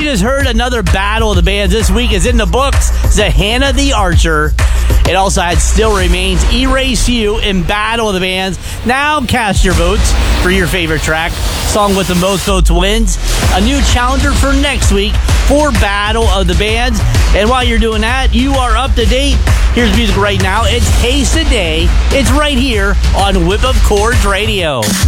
just heard another Battle of the Bands this week is in the books. Zahana the Archer. It also had Still Remains, Erase You, and Battle of the Bands. Now cast your votes for your favorite track. Song with the most votes wins. A new challenger for next week for Battle of the Bands. And while you're doing that, you are up to date. Here's music right now. It's Taste a Day. It's right here on Whip Up Chords Radio.